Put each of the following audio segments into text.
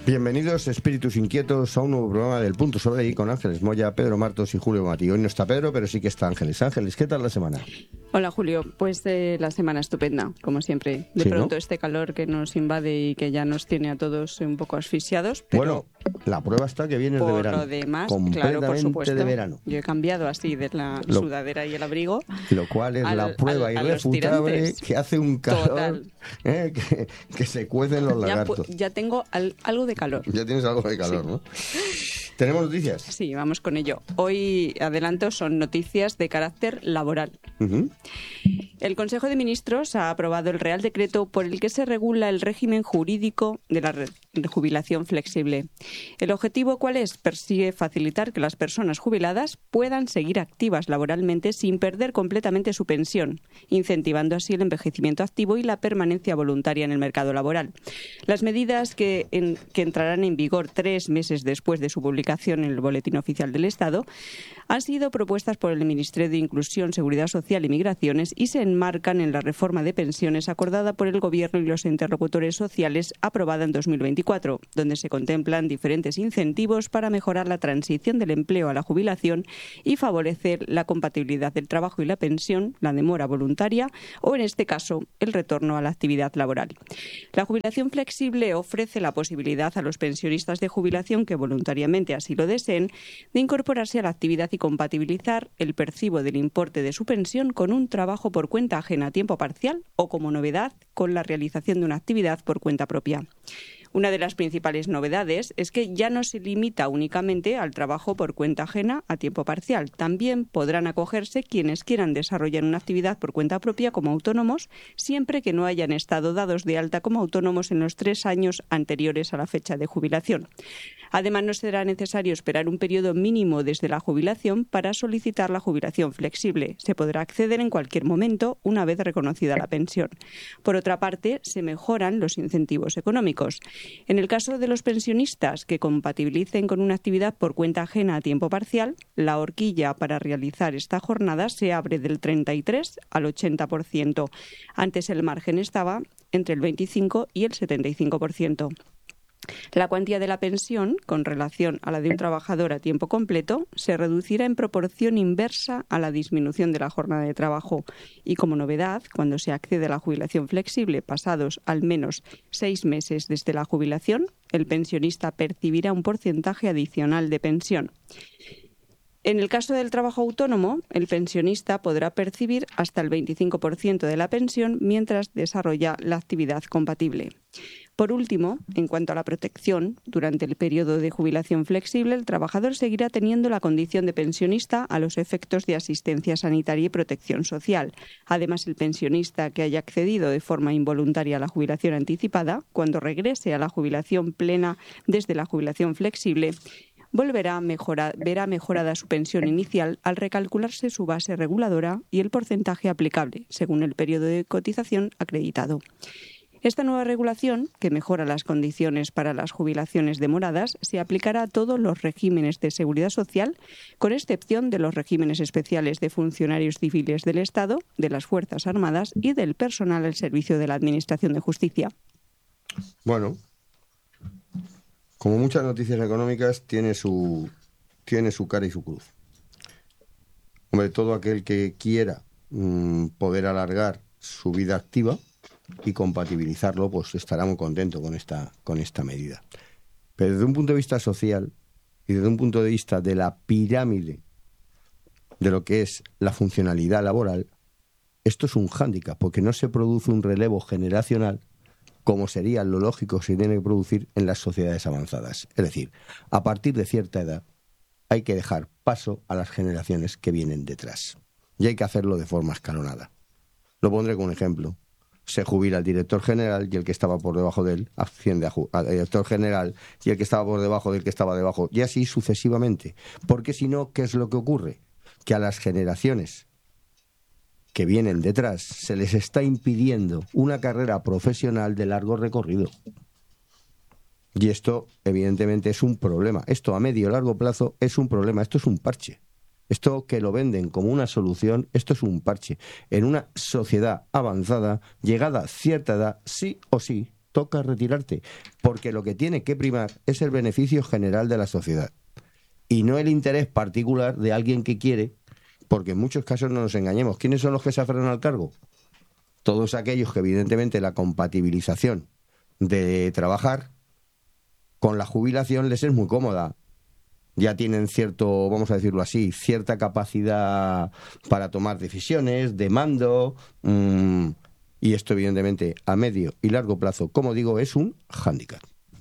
Bienvenidos, espíritus inquietos, a un nuevo programa del Punto Sobre I con Ángeles Moya, Pedro Martos y Julio Mati. Hoy no está Pedro, pero sí que está Ángeles. Ángeles, ¿qué tal la semana? Hola Julio, pues la semana estupenda, como siempre. De pronto, ¿no? Este calor que nos invade y que ya nos tiene a todos un poco asfixiados. Pero bueno, la prueba está que vienes de verano. Por lo demás, completamente, claro, por supuesto. De verano. Yo he cambiado así de la sudadera y el abrigo. Lo cual es la prueba irrefutable que hace un calor que se cuecen los lagartos. Ya tengo algo de calor. Ya tienes algo de calor, sí. ¿No? ¿Tenemos noticias? Sí, vamos con ello. Hoy, adelanto, son noticias de carácter laboral. El Consejo de Ministros ha aprobado el Real Decreto por el que se regula el régimen jurídico de la jubilación flexible. ¿El objetivo cuál es? Persigue facilitar que las personas jubiladas puedan seguir activas laboralmente sin perder completamente su pensión, incentivando así el envejecimiento activo y la permanencia voluntaria en el mercado laboral. Las medidas que entrarán en vigor 3 meses después de su publicación en el Boletín Oficial del Estado han sido propuestas por el Ministerio de Inclusión, Seguridad Social y Migraciones y se enmarcan en la reforma de pensiones acordada por el Gobierno y los interlocutores sociales aprobada en 2024, donde se contemplan diferentes incentivos para mejorar la transición del empleo a la jubilación y favorecer la compatibilidad del trabajo y la pensión, la demora voluntaria o, en este caso, el retorno a la actividad laboral. La jubilación flexible ofrece la posibilidad a los pensionistas de jubilación que voluntariamente así lo deseen de incorporarse a la actividad y compatibilizar el percibo del importe de su pensión con un trabajo por cuenta ajena a tiempo parcial o, como novedad, con la realización de una actividad por cuenta propia. Una de las principales novedades es que ya no se limita únicamente al trabajo por cuenta ajena a tiempo parcial. También podrán acogerse quienes quieran desarrollar una actividad por cuenta propia como autónomos, siempre que no hayan estado dados de alta como autónomos en los 3 años anteriores a la fecha de jubilación. Además, no será necesario esperar un periodo mínimo desde la jubilación para solicitar la jubilación flexible. Se podrá acceder en cualquier momento una vez reconocida la pensión. Por otra parte, se mejoran los incentivos económicos. En el caso de los pensionistas que compatibilicen con una actividad por cuenta ajena a tiempo parcial, la horquilla para realizar esta jornada se abre del 33 al 80%. Antes el margen estaba entre el 25 y el 75%. La cuantía de la pensión, con relación a la de un trabajador a tiempo completo, se reducirá en proporción inversa a la disminución de la jornada de trabajo. Y como novedad, cuando se accede a la jubilación flexible pasados al menos 6 meses desde la jubilación, el pensionista percibirá un porcentaje adicional de pensión. En el caso del trabajo autónomo, el pensionista podrá percibir hasta el 25% de la pensión mientras desarrolla la actividad compatible. Por último, en cuanto a la protección, durante el periodo de jubilación flexible, el trabajador seguirá teniendo la condición de pensionista a los efectos de asistencia sanitaria y protección social. Además, el pensionista que haya accedido de forma involuntaria a la jubilación anticipada, cuando regrese a la jubilación plena desde la jubilación flexible, verá mejorada su pensión inicial al recalcularse su base reguladora y el porcentaje aplicable, según el periodo de cotización acreditado. Esta nueva regulación, que mejora las condiciones para las jubilaciones demoradas, se aplicará a todos los regímenes de seguridad social, con excepción de los regímenes especiales de funcionarios civiles del Estado, de las Fuerzas Armadas y del personal al servicio de la Administración de Justicia. Bueno, como muchas noticias económicas, tiene su cara y su cruz. Hombre, todo aquel que quiera poder alargar su vida activa y compatibilizarlo, pues estará muy contento con esta medida. Pero desde un punto de vista social y desde un punto de vista de la pirámide de lo que es la funcionalidad laboral, esto es un hándicap, porque no se produce un relevo generacional como sería lo lógico que se tiene que producir en las sociedades avanzadas. Es decir, a partir de cierta edad hay que dejar paso a las generaciones que vienen detrás. Y hay que hacerlo de forma escalonada. Lo pondré con un ejemplo. Se jubila el director general y el que estaba por debajo de él asciende al director general y el que estaba por debajo del que estaba debajo, y así sucesivamente. Porque si no, ¿qué es lo que ocurre? Que a las generaciones que vienen detrás se les está impidiendo una carrera profesional de largo recorrido. Y esto, evidentemente, es un problema. Esto a medio y largo plazo es un problema. Esto es un parche. Esto que lo venden como una solución, esto es un parche. En una sociedad avanzada, llegada a cierta edad, sí o sí, toca retirarte, porque lo que tiene que primar es el beneficio general de la sociedad y no el interés particular de alguien que quiere, porque en muchos casos no nos engañemos. ¿Quiénes son los que se aferran al cargo? Todos aquellos que evidentemente la compatibilización de trabajar con la jubilación les es muy cómoda. Ya tienen cierto, vamos a decirlo así, cierta capacidad para tomar decisiones, de mando, y esto evidentemente a medio y largo plazo, como digo, es un hándicap.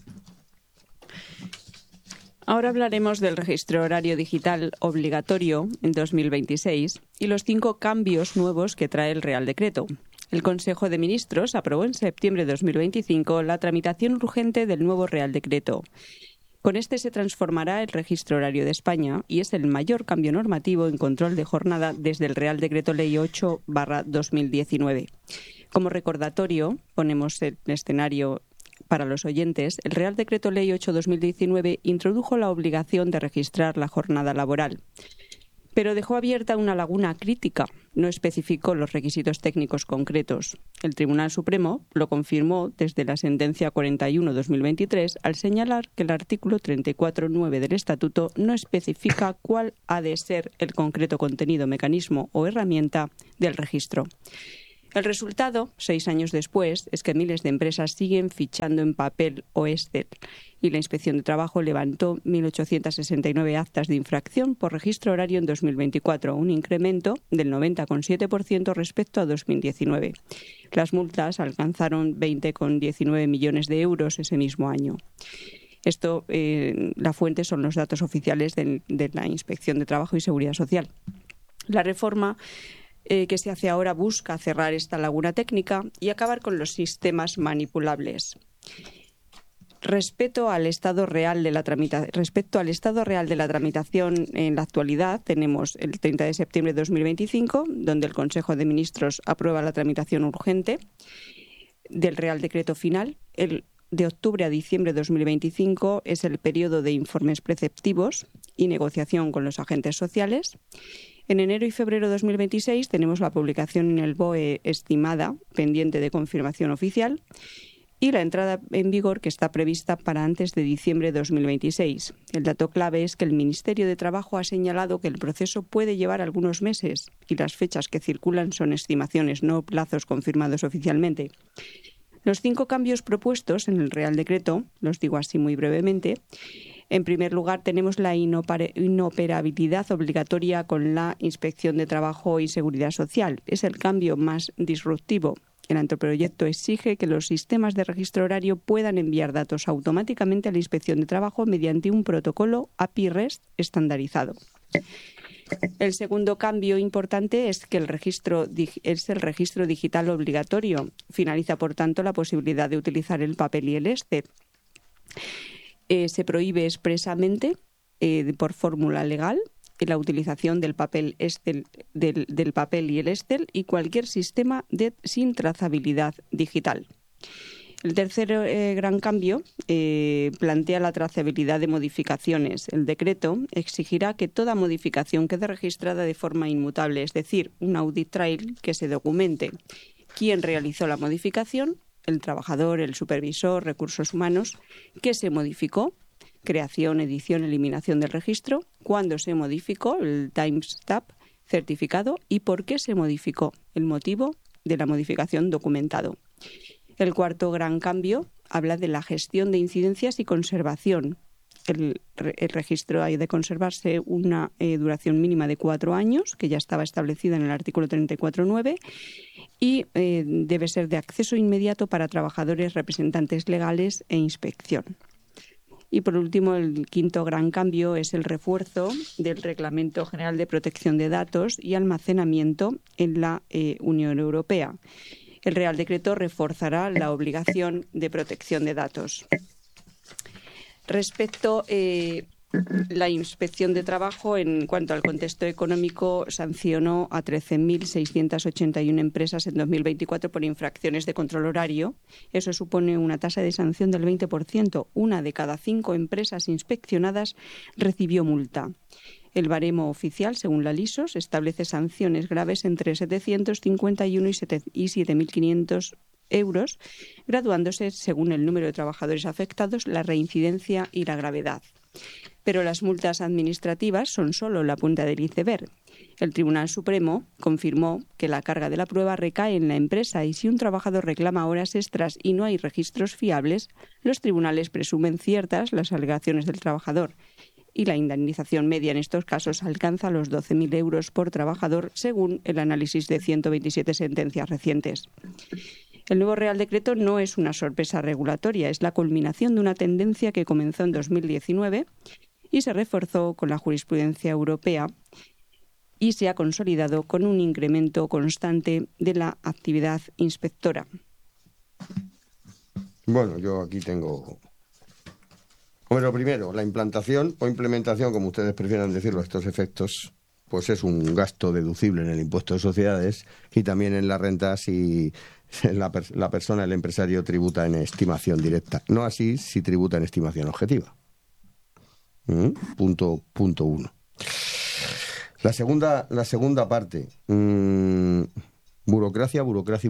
Ahora hablaremos del registro horario digital obligatorio en 2026 y los 5 cambios nuevos que trae el Real Decreto. El Consejo de Ministros aprobó en septiembre de 2025 la tramitación urgente del nuevo Real Decreto. Con este se transformará el registro horario de España y es el mayor cambio normativo en control de jornada desde el Real Decreto Ley 8/2019. Como recordatorio, ponemos el escenario para los oyentes, el Real Decreto Ley 8/2019 introdujo la obligación de registrar la jornada laboral, pero dejó abierta una laguna crítica, no especificó los requisitos técnicos concretos. El Tribunal Supremo lo confirmó desde la sentencia 41/2023 al señalar que el artículo 34.9 del Estatuto no especifica cuál ha de ser el concreto contenido, mecanismo o herramienta del registro. El resultado, 6 años después, es que miles de empresas siguen fichando en papel o Excel y la Inspección de Trabajo levantó 1.869 actas de infracción por registro horario en 2024, un incremento del 90,7% respecto a 2019. Las multas alcanzaron 20,19 millones de euros ese mismo año. Esto, la fuente son los datos oficiales de la Inspección de Trabajo y Seguridad Social. La reforma que se hace ahora busca cerrar esta laguna técnica y acabar con los sistemas manipulables. Respecto al estado real de la tramitación en la actualidad, tenemos el 30 de septiembre de 2025, donde el Consejo de Ministros aprueba la tramitación urgente del Real Decreto final. El de octubre a diciembre de 2025 es el periodo de informes preceptivos y negociación con los agentes sociales. En enero y febrero de 2026 tenemos la publicación en el BOE estimada, pendiente de confirmación oficial, y la entrada en vigor que está prevista para antes de diciembre de 2026. El dato clave es que el Ministerio de Trabajo ha señalado que el proceso puede llevar algunos meses y las fechas que circulan son estimaciones, no plazos confirmados oficialmente. Los 5 cambios propuestos en el Real Decreto, los digo así muy brevemente. En primer lugar, tenemos la inoperabilidad obligatoria con la Inspección de Trabajo y Seguridad Social. Es el cambio más disruptivo. El anteproyecto exige que los sistemas de registro horario puedan enviar datos automáticamente a la Inspección de Trabajo mediante un protocolo API-REST estandarizado. El segundo cambio importante es que es el registro digital obligatorio. Finaliza, por tanto, la posibilidad de utilizar el papel y el Excel. Se prohíbe expresamente, por fórmula legal, la utilización del papel del papel y el Excel y cualquier sistema sin trazabilidad digital. El tercer gran cambio plantea la trazabilidad de modificaciones. El decreto exigirá que toda modificación quede registrada de forma inmutable, es decir, un audit trail que se documente quién realizó la modificación, el trabajador, el supervisor, recursos humanos, qué se modificó, creación, edición, eliminación del registro, cuándo se modificó, el timestamp certificado y por qué se modificó, el motivo de la modificación documentado. El cuarto gran cambio habla de la gestión de incidencias y conservación. El registro ha de conservarse una duración mínima de 4 años, que ya estaba establecida en el artículo 34.9, y debe ser de acceso inmediato para trabajadores, representantes legales e inspección. Y por último, el quinto gran cambio es el refuerzo del Reglamento General de Protección de Datos y Almacenamiento en la Unión Europea. El Real Decreto reforzará la obligación de protección de datos. Respecto la Inspección de Trabajo, en cuanto al contexto económico, sancionó a 13.681 empresas en 2024 por infracciones de control horario. Eso supone una tasa de sanción del 20%. 1 de cada 5 empresas inspeccionadas recibió multa. El baremo oficial, según la LISOS, establece sanciones graves entre 751 y 7.500 euros, graduándose según el número de trabajadores afectados, la reincidencia y la gravedad. Pero las multas administrativas son solo la punta del iceberg. El Tribunal Supremo confirmó que la carga de la prueba recae en la empresa y si un trabajador reclama horas extras y no hay registros fiables, los tribunales presumen ciertas las alegaciones del trabajador y la indemnización media en estos casos alcanza los 12.000 euros por trabajador, según el análisis de 127 sentencias recientes. El nuevo Real Decreto no es una sorpresa regulatoria, es la culminación de una tendencia que comenzó en 2019 y se reforzó con la jurisprudencia europea y se ha consolidado con un incremento constante de la actividad inspectora. Bueno, yo aquí tengo... Bueno, lo primero, la implantación o implementación, como ustedes prefieran decirlo, estos efectos, pues es un gasto deducible en el impuesto de sociedades y también en las rentas si la persona, el empresario, tributa en estimación directa. No así si tributa en estimación objetiva. Punto uno. La segunda parte, burocracia.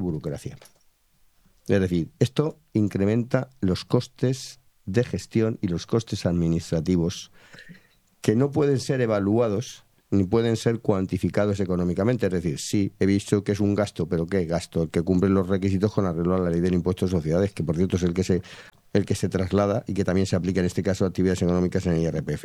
Es decir, esto incrementa los costes de gestión y los costes administrativos que no pueden ser evaluados ni pueden ser cuantificados económicamente. Es decir, sí, he visto que es un gasto, pero ¿qué gasto? El que cumple los requisitos con arreglo a la ley del impuesto de sociedades, que por cierto es el que se traslada y que también se aplica en este caso a actividades económicas en el IRPF.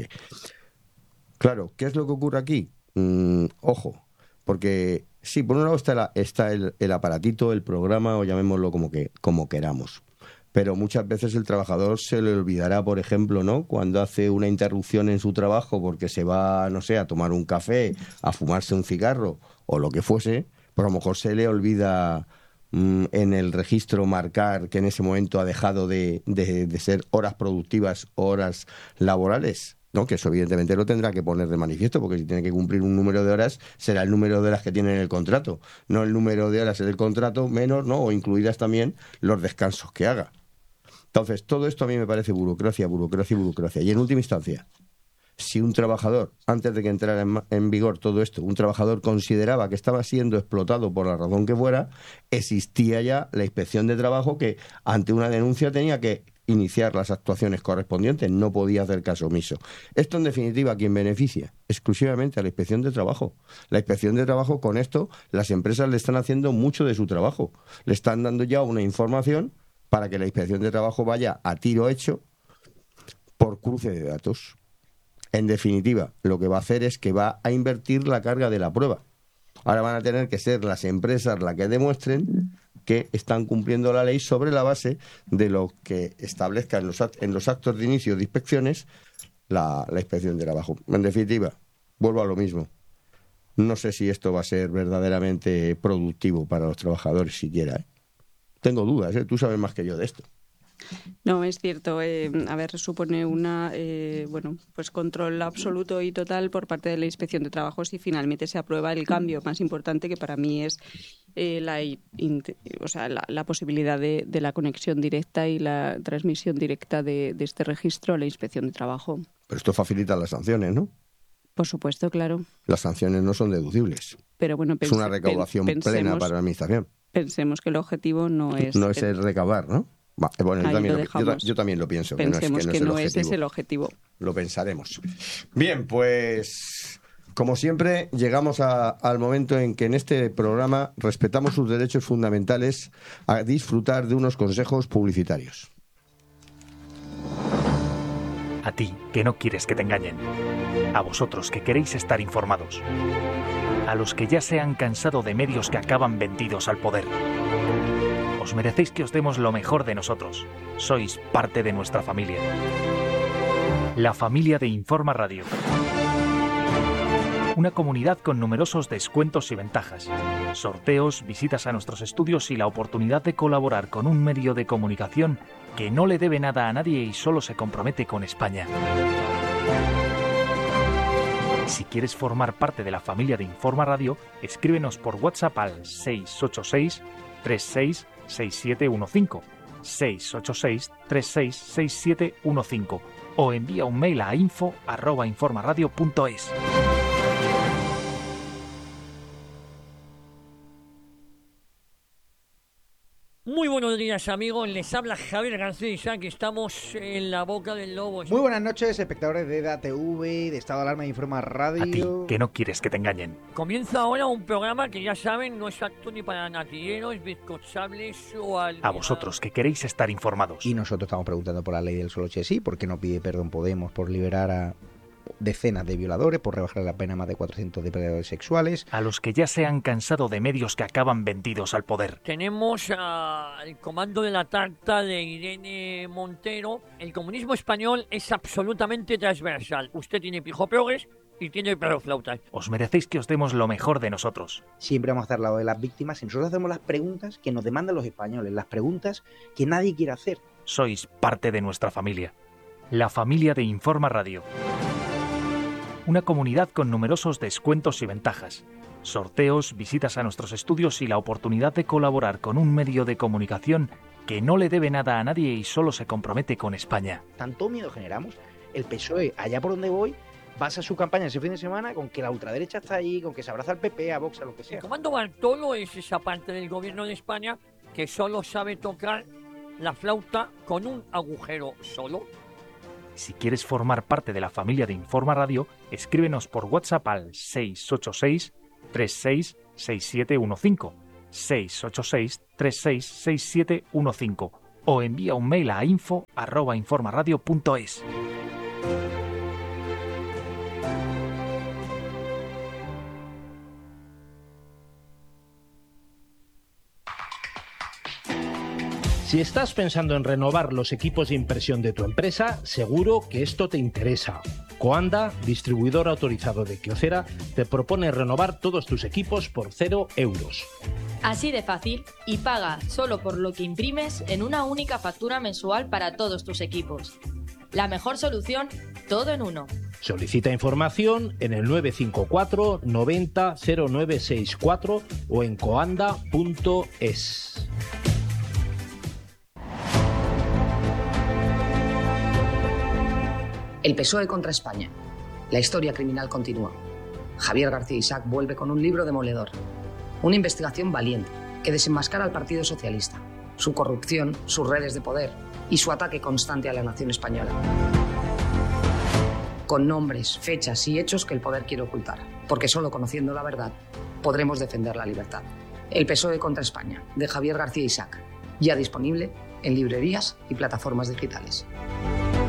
Claro, ¿qué es lo que ocurre aquí? Ojo, porque sí, por un lado está el aparatito, el programa, o llamémoslo como queramos. Pero muchas veces el trabajador se le olvidará, por ejemplo, ¿no? Cuando hace una interrupción en su trabajo porque se va, no sé, a tomar un café, a fumarse un cigarro o lo que fuese, pues a lo mejor se le olvida en el registro marcar que en ese momento ha dejado de ser horas productivas, horas laborales, ¿no? Que eso evidentemente lo tendrá que poner de manifiesto, porque si tiene que cumplir un número de horas, será el número de horas que tiene en el contrato, no el número de horas en el contrato menos, ¿no? O incluidas también los descansos que haga. Entonces, todo esto a mí me parece burocracia. Y en última instancia, si un trabajador, antes de que entrara en vigor todo esto, un trabajador consideraba que estaba siendo explotado por la razón que fuera, existía ya la inspección de trabajo que ante una denuncia tenía que iniciar las actuaciones correspondientes, no podía hacer caso omiso. Esto, en definitiva, ¿a quién beneficia? Exclusivamente a la inspección de trabajo. La inspección de trabajo, con esto, las empresas le están haciendo mucho de su trabajo. Le están dando ya una información para que la inspección de trabajo vaya a tiro hecho por cruce de datos. En definitiva, lo que va a hacer es que va a invertir la carga de la prueba. Ahora van a tener que ser las empresas las que demuestren que están cumpliendo la ley sobre la base de lo que establezca en los actos de inicio de inspecciones la inspección de trabajo. En definitiva, vuelvo a lo mismo. No sé si esto va a ser verdaderamente productivo para los trabajadores siquiera, ¿eh? Tengo dudas, ¿eh? Tú sabes más que yo de esto. No, es cierto. Supone una pues control absoluto y total por parte de la Inspección de Trabajo si finalmente se aprueba el cambio más importante, que para mí es la posibilidad de la conexión directa y la transmisión directa de este registro a la Inspección de Trabajo. Pero esto facilita las sanciones, ¿no? Por supuesto, claro. Las sanciones no son deducibles. Pero bueno, es una recaudación plena para la administración. Pensemos que el objetivo no es... No es el recaudar, ¿no? Bueno, yo también lo pienso. Pensemos que no ese es el objetivo. Lo pensaremos. Bien, pues como siempre llegamos al momento en que en este programa respetamos sus derechos fundamentales a disfrutar de unos consejos publicitarios. A ti, que no quieres que te engañen. A vosotros, que queréis estar informados. A los que ya se han cansado de medios que acaban vendidos al poder. Os merecéis que os demos lo mejor de nosotros. Sois parte de nuestra familia. La familia de Informa Radio. Una comunidad con numerosos descuentos y ventajas. Sorteos, visitas a nuestros estudios y la oportunidad de colaborar con un medio de comunicación que no le debe nada a nadie y solo se compromete con España. Si quieres formar parte de la familia de Informa Radio, escríbenos por WhatsApp al 686 36 6715 686 36 6715 o envía un mail a info@informaradio.es. Muy buenos días, amigos. Les habla Javier García Isaac. Estamos en la boca del lobo. Muy buenas noches, espectadores de EDATV, de Estado de Alarma e Informa Radio. A ti, que no quieres que te engañen. Comienza ahora un programa que ya saben, no es apto ni para natilleros, bizcochables o al... A vosotros, que queréis estar informados. Y nosotros estamos preguntando por la ley del solo sí, por qué no pide perdón Podemos por liberar a decenas de violadores, por rebajar la pena a más de 400 depredadores sexuales. A los que ya se han cansado de medios que acaban vendidos al poder. Tenemos al comando de la tarta de Irene Montero. El comunismo español es absolutamente transversal. Usted tiene pijo progres y tiene perroflautas. Os merecéis que os demos lo mejor de nosotros. Siempre vamos a estar al lado de las víctimas y nosotros hacemos las preguntas que nos demandan los españoles, las preguntas que nadie quiere hacer. Sois parte de nuestra familia. La familia de Informa Radio. Una comunidad con numerosos descuentos y ventajas, sorteos, visitas a nuestros estudios y la oportunidad de colaborar con un medio de comunicación que no le debe nada a nadie y solo se compromete con España. Tanto miedo generamos. El PSOE, allá por donde voy, basa su campaña ese fin de semana con que la ultraderecha está ahí, con que se abraza al PP, a Vox, a lo que sea. El comando Bartolo es esa parte del gobierno de España que solo sabe tocar la flauta con un agujero solo. Si quieres formar parte de la familia de Informa Radio, escríbenos por WhatsApp al 686-366715, 686-366715 o envía un mail a info@informaradio.es. Si estás pensando en renovar los equipos de impresión de tu empresa, seguro que esto te interesa. Coanda, distribuidor autorizado de Kyocera, te propone renovar todos tus equipos por 0 euros. Así de fácil, y paga solo por lo que imprimes en una única factura mensual para todos tus equipos. La mejor solución, todo en uno. Solicita información en el 954 90 0964 o en coanda.es. El PSOE contra España. La historia criminal continúa. Javier García Isaac vuelve con un libro demoledor. Una investigación valiente que desenmascara al Partido Socialista, su corrupción, sus redes de poder y su ataque constante a la nación española. Con nombres, fechas y hechos que el poder quiere ocultar, porque solo conociendo la verdad podremos defender la libertad. El PSOE contra España, de Javier García Isaac, ya disponible en librerías y plataformas digitales.